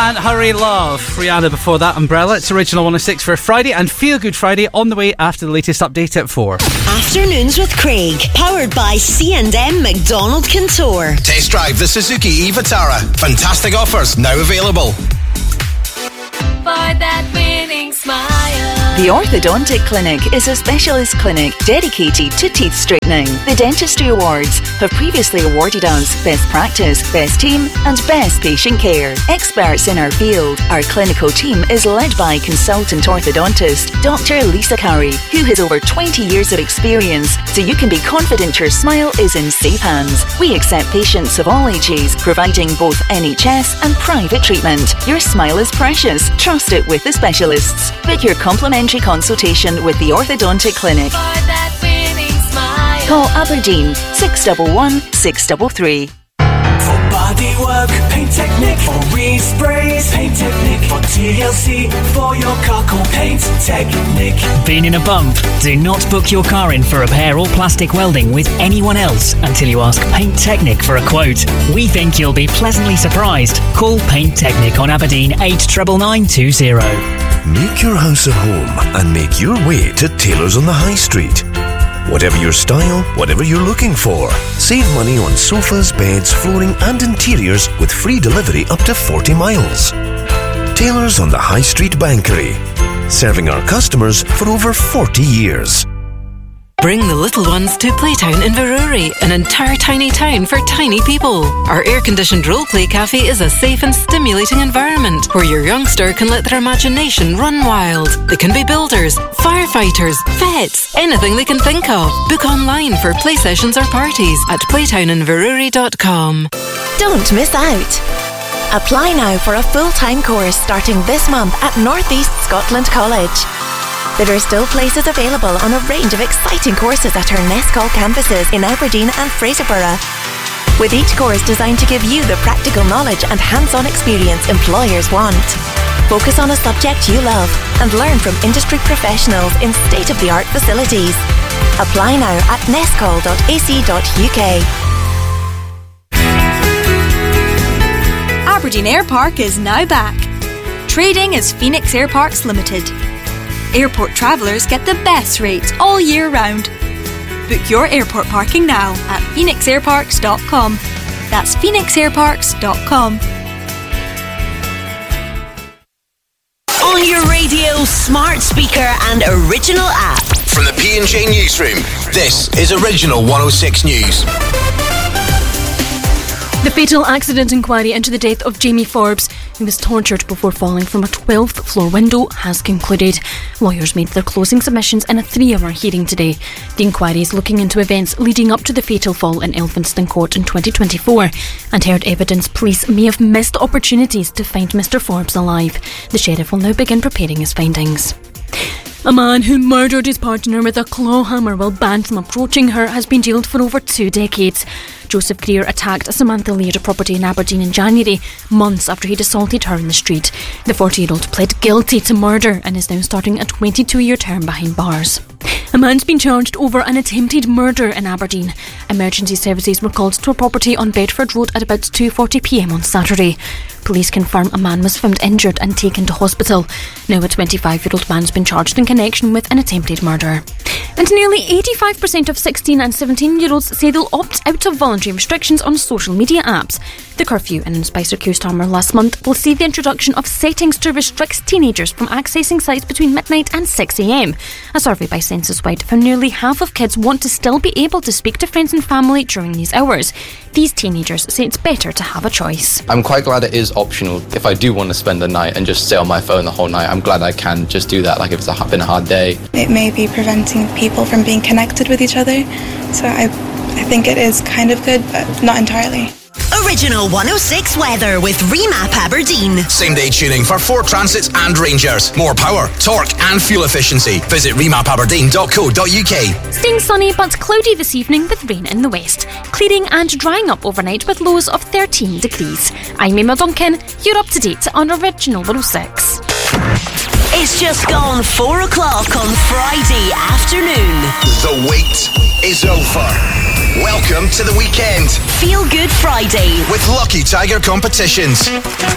And Hurry Love. Rihanna before that, Umbrella. It's Original 106 for Friday and Feel Good Friday on the way after the latest update at 4. Afternoons with Craig, powered by C&M Macdonald Contour. Test drive the Suzuki e-Vitara. Fantastic offers now available. For that winning smile. The Orthodontic Clinic is a specialist clinic dedicated to teeth straightening. The Dentistry Awards have previously awarded us Best Practice, Best Team and Best Patient Care. Experts in our field, our clinical team is led by consultant orthodontist Dr. Lisa Curry, who has over 20 years of experience, so you can be confident your smile is in safe hands. We accept patients of all ages, providing both NHS and private treatment. Your smile is precious. Trust it with the specialists. Book your complimentary consultation with the Orthodontic Clinic. For that winning smile. Call Aberdeen 611 633. For bodywork, Paint Technique. For resprays, Paint Technique. For TLC, for your car, call Paint Technique. Been in a bump? Do not book your car in for repair or plastic welding with anyone else until you ask Paint Technique for a quote. We think you'll be pleasantly surprised. Call Paint Technique on Aberdeen 899920. Make your house a home and make your way to Taylor's on the High Street. Whatever your style, whatever you're looking for, save money on sofas, beds, flooring and interiors with free delivery up to 40 miles. Taylor's on the High Street Bankery, serving our customers for over 40 years. Bring the little ones to Playtown in Inverurie, an entire tiny town for tiny people. Our air-conditioned role-play cafe is a safe and stimulating environment where your youngster can let their imagination run wild. They can be builders, firefighters, vets, anything they can think of. Book online for play sessions or parties at playtowninverurie.com. Don't miss out. Apply now for a full-time course starting this month at North East Scotland College. There are still places available on a range of exciting courses at our Nescall campuses in Aberdeen and Fraserburgh, with each course designed to give you the practical knowledge and hands-on experience employers want. Focus on a subject you love and learn from industry professionals in state-of-the-art facilities. Apply now at nescall.ac.uk. Aberdeen Air Park is now back. Trading as Phoenix Air Parks Limited. Airport travellers get the best rates all year round. Book your airport parking now at phoenixairparks.com. That's phoenixairparks.com. On your radio, smart speaker and original app. From the P&J Newsroom, this is Original 106 News. The fatal accident inquiry into the death of Jamie Forbes, who was tortured before falling from a 12th floor window, has concluded. Lawyers made their closing submissions in a 3-hour hearing today. The inquiry is looking into events leading up to the fatal fall in Elphinstone Court in 2024 and heard evidence police may have missed opportunities to find Mr Forbes alive. The sheriff will now begin preparing his findings. A man who murdered his partner with a claw hammer while banned from approaching her has been jailed for over 2 decades. Joseph Greer attacked Samantha Lee at a property in Aberdeen in January, months after he'd assaulted her in the street. The 40-year-old pled guilty to murder and is now starting a 22-year term behind bars. A man's been charged over an attempted murder in Aberdeen. Emergency services were called to a property on Bedford Road at about 2:40pm on Saturday. Police confirm a man was found injured and taken to hospital. Now a 25-year-old man's been charged in connection with an attempted murder. And nearly 85% of 16 and 17-year-olds say they'll opt out of voluntary restrictions on social media apps. The curfew in Spicer Q-Stammer last month will see the introduction of settings to restrict teenagers from accessing sites between midnight and 6am. A survey by Census White found nearly half of kids want to still be able to speak to friends and family during these hours. These teenagers say it's better to have a choice. I'm quite glad it is optional. If I do want to spend the night and just sit on my phone the whole night, I'm glad I can just do that, like if it's been a hard day. It may be preventing people from being connected with each other, so I think it is kind of good, but not entirely. Original 106 weather with Remap Aberdeen. Same day tuning for Ford Transits and Rangers. More power, torque and fuel efficiency. Visit remapaberdeen.co.uk. Staying sunny but cloudy this evening with rain in the west. Clearing and drying up overnight with lows of 13 degrees. I'm Emma Duncan. You're up to date on Original 106. It's just gone 4 o'clock on Friday afternoon. The wait is over. Welcome to the weekend. Feel Good Friday with Lucky Tiger Competitions.